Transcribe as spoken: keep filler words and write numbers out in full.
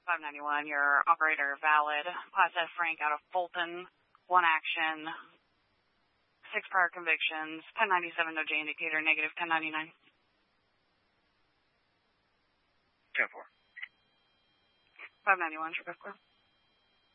five ninety-one, your operator valid. Class F Frank out of Fulton, one action, six prior convictions, ten ninety-seven, no J indicator, negative ten ninety-nine. ten four. five ninety-one, True Clear.